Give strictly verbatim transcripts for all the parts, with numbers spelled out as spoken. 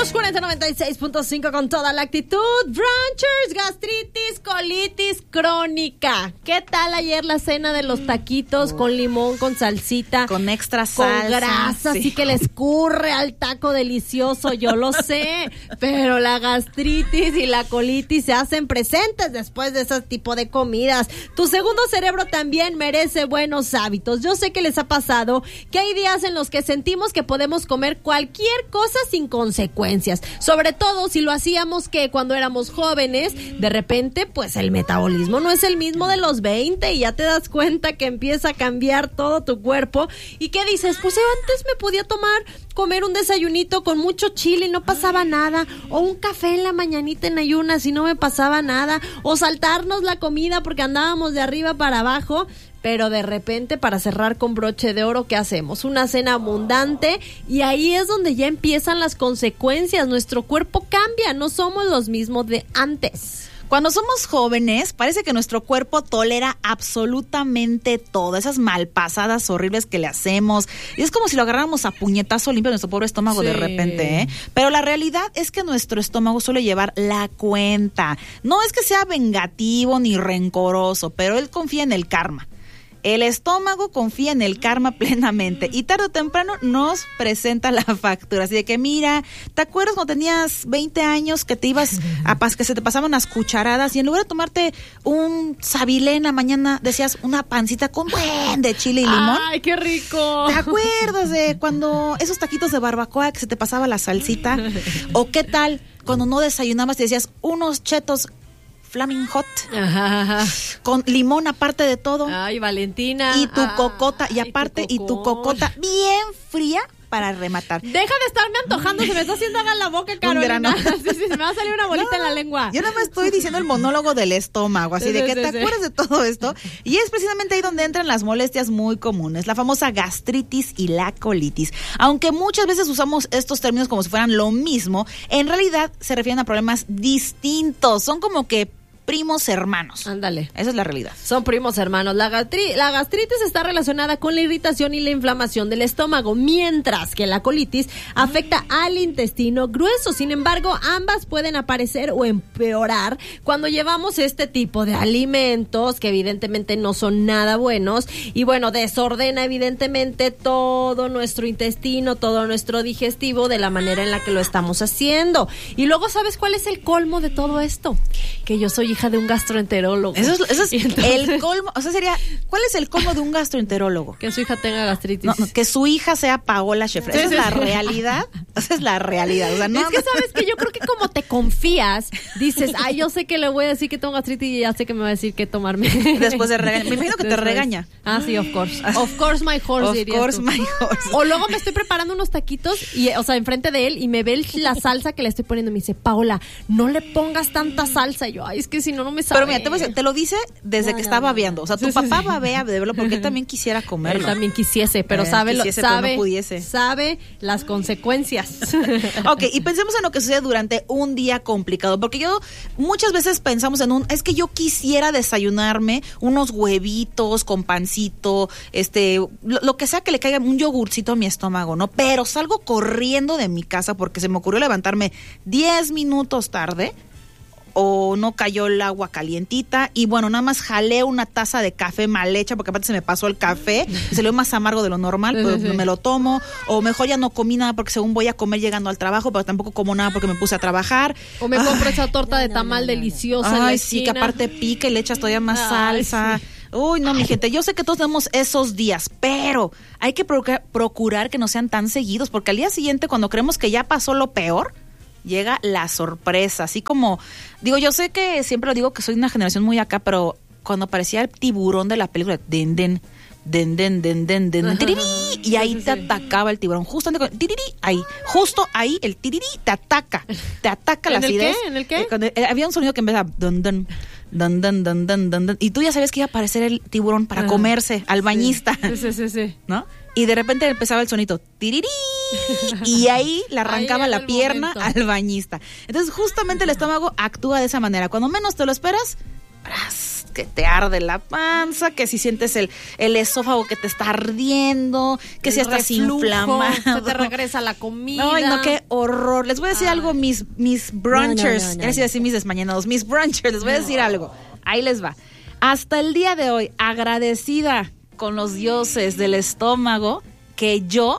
Los cuarenta noventa y seis punto cinco con toda la actitud. Ranchers, gastritis, colitis crónica. ¿Qué tal ayer la cena de los taquitos oh. con limón, con salsita? Con extra salsa. Con grasa, sí. Así que le escurre al taco delicioso, yo lo sé. Pero la gastritis y la colitis se hacen presentes después de ese tipo de comidas. Tu segundo cerebro también merece buenos hábitos. Yo sé que les ha pasado que hay días en los que sentimos que podemos comer cualquier cosa sin consecuencias. Sobre todo si lo hacíamos que cuando éramos jóvenes, de repente pues el metabolismo no es el mismo de los veinte y ya te das cuenta que empieza a cambiar todo tu cuerpo y que dices, pues yo antes me podía tomar, comer un desayunito con mucho chile y no pasaba nada, o un café en la mañanita en ayunas y no me pasaba nada, o saltarnos la comida porque andábamos de arriba para abajo. Pero de repente, para cerrar con broche de oro, ¿qué hacemos? Una cena abundante y ahí es donde ya empiezan las consecuencias. Nuestro cuerpo cambia, no somos los mismos de antes. Cuando somos jóvenes, parece que nuestro cuerpo tolera absolutamente todo, esas malpasadas horribles que le hacemos. Y es como si lo agarráramos a puñetazo limpio nuestro pobre estómago sí. de repente, ¿eh? Pero la realidad es que nuestro estómago suele llevar la cuenta. No es que sea vengativo ni rencoroso, pero él confía en el karma. El estómago confía en el karma plenamente y tarde o temprano nos presenta la factura. Así de que mira, ¿te acuerdas cuando tenías veinte años que te ibas a pas- que se te pasaban las cucharadas y en lugar de tomarte un sabilena mañana decías una pancita con buen de chile y limón? ¡Ay, qué rico! ¿Te acuerdas de cuando esos taquitos de barbacoa que se te pasaba la salsita? ¿O qué tal cuando no desayunabas y decías unos chetos Flaming Hot, ajá, con limón aparte de todo? Ay, Valentina. Y tu ay, cocota, y aparte, y tu cocota bien fría para rematar. Deja de estarme antojando, se me está haciendo agua en la boca, Carolina. Sí, sí, se me va a salir una bolita no, en la lengua. Yo nada más estoy diciendo el monólogo del estómago, así sí, de que sí, te sí. acuerdas de todo esto. Y es precisamente ahí donde entran las molestias muy comunes, la famosa gastritis y la colitis. Aunque muchas veces usamos estos términos como si fueran lo mismo, en realidad se refieren a problemas distintos. Son como que primos hermanos. Ándale. Esa es la realidad. Son primos hermanos. La, gastri- la gastritis está relacionada con la irritación y la inflamación del estómago, mientras que la colitis afecta al intestino grueso. Sin embargo, ambas pueden aparecer o empeorar cuando llevamos este tipo de alimentos que evidentemente no son nada buenos y bueno, desordena evidentemente todo nuestro intestino, todo nuestro digestivo de la manera en la que lo estamos haciendo. Y luego, ¿sabes cuál es el colmo de todo esto? Que yo soy hija de un gastroenterólogo. Eso es, eso es entonces, el colmo, o sea, sería, ¿cuál es el colmo de un gastroenterólogo? Que su hija tenga gastritis. No, no, que su hija sea Paola Scheffer. Sí, esa sí, es la sí. realidad. Esa es la realidad. O sea, no, es que sabes que yo creo que como te confías, dices, ay, yo sé que le voy a decir que tengo gastritis y ya sé que me va a decir que tomarme. Después de regañar. Me imagino que Después. te regaña. Ah, sí, of course. Of course my horse, Of dirías course tú. my horse. O luego me estoy preparando unos taquitos y, o sea, enfrente de él y me ve la salsa que le estoy poniendo y me dice, Paola, no le pongas tanta salsa. Y yo, ay, es que si no, no me sabe. Pero mira, te, voy a decir, te lo dice desde no, que no, estaba no. babeando. O sea, tu sí, papá sí, babea de verlo porque él también quisiera comerlo. Él también quisiese, pero eh, sabe, quisiese, lo, sabe, pero no pudiese. sabe las consecuencias. Ok, y pensemos en lo que sucede durante un día complicado, porque yo muchas veces pensamos en un, es que yo quisiera desayunarme unos huevitos con pancito, este, lo, lo que sea que le caiga un yogurcito a mi estómago, ¿no? Pero salgo corriendo de mi casa porque se me ocurrió levantarme diez minutos tarde, o no cayó el agua calientita y bueno, nada más jalé una taza de café mal hecha porque aparte se me pasó el café y salió más amargo de lo normal, pero sí, sí. me lo tomo, o mejor ya no comí nada porque según voy a comer llegando al trabajo, pero tampoco como nada porque me puse a trabajar. O me compro esa torta de tamal deliciosa. Ay, sí, que aparte pica y le echas todavía más Ay, salsa. Sí. Uy, no, mi gente, yo sé que todos tenemos esos días, pero hay que procurar, procurar que no sean tan seguidos, porque al día siguiente, cuando creemos que ya pasó lo peor, llega la sorpresa, así como, digo, yo sé que siempre lo digo que soy una generación muy acá, pero cuando aparecía el tiburón de la película, den, den, den, den, den, den, den, tirirí, y ahí te atacaba el tiburón, justamente con tirirí, ahí, justo ahí, el tirirí te ataca, te ataca la acidez. ¿En el qué? ¿En el qué? Eh, cuando, eh, había un sonido que empezaba, dun, dun, dun, dun, dun, dun, dun, dun, y tú ya sabías que iba a aparecer el tiburón para comerse al bañista, sí, sí, sí, sí. ¿no? Y de repente empezaba el sonito, tirirí, y ahí le arrancaba la pierna al bañista. Entonces, justamente el estómago actúa de esa manera. Cuando menos te lo esperas, ¡pras! que te arde la panza, que si sientes el, el esófago que te está ardiendo, que el si estás reflujo, inflamado. se te regresa la comida. Ay, no, qué horror. Les voy a decir Ay. algo, mis, mis brunchers. No, no, no, no, ya les iba a decir mis desmañanados. Mis brunchers, les voy a decir no. algo. Ahí les va. Hasta el día de hoy, agradecida con los dioses del estómago, que yo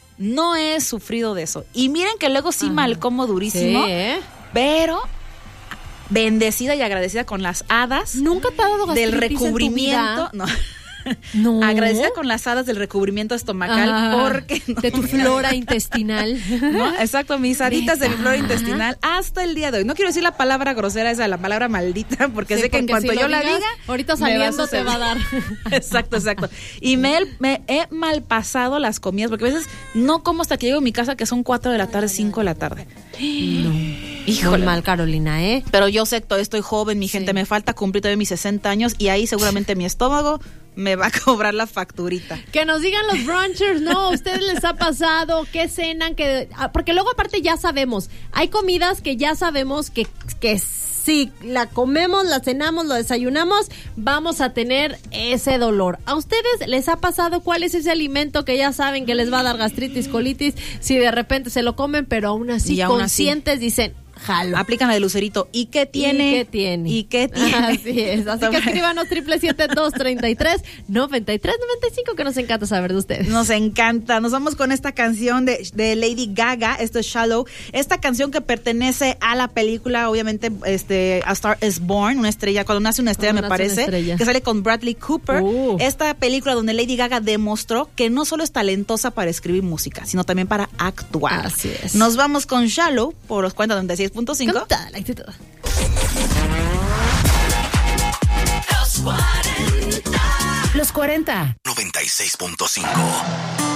no he sufrido de eso. Y miren que luego sí Ajá. mal como durísimo, sí, ¿eh? Pero bendecida y agradecida con las hadas. ¿Nunca te ha dado gastritis del recubrimiento? En tu vida? No. No. Agradecida con las hadas del recubrimiento estomacal ah, porque no, de tu flora intestinal. ¿No? Exacto, mis haditas de mi flora intestinal hasta el día de hoy. No quiero decir la palabra grosera, esa, la palabra maldita, porque sí, sé que porque en cuanto si yo digas, la diga, ahorita saliendo va te va a dar. Exacto, exacto. Y me, me he malpasado las comidas, porque a veces no como hasta que llego a mi casa, que son cuatro de la tarde, cinco de la tarde. No. Híjole. Muy mal, Carolina, ¿eh? Pero yo sé, todavía estoy joven, mi gente, sí. me falta cumplir todavía mis sesenta años y ahí seguramente mi estómago me va a cobrar la facturita. Que nos digan los brunchers, ¿no? ¿A ustedes les ha pasado? ¿Qué cenan? Que porque luego aparte ya sabemos, hay comidas que ya sabemos que, que si la comemos, la cenamos, lo desayunamos, vamos a tener ese dolor. ¿A ustedes les ha pasado cuál es ese alimento que ya saben que les va a dar gastritis, colitis, si de repente se lo comen, pero aún así aún conscientes así dicen... Jalo. Aplican la de Lucerito. ¿Y qué tiene? ¿Y qué tiene? ¿Y qué tiene? Así es. Así que escríbanos triple siete dos treinta y tres noventa y tres noventa y cinco, que nos encanta saber de ustedes. Nos encanta. Nos vamos con esta canción de, de Lady Gaga. Esto es Shallow. Esta canción que pertenece a la película, obviamente, este, A Star is Born, una estrella, cuando nace una estrella, cuando me parece, que sale con Bradley Cooper. Uh. Esta película donde Lady Gaga demostró que no solo es talentosa para escribir música, sino también para actuar. Así es. Nos vamos con Shallow por los cuarenta noventa y seis punto cinco. Con toda la actitud. Los cuarenta. noventa y seis punto cinco.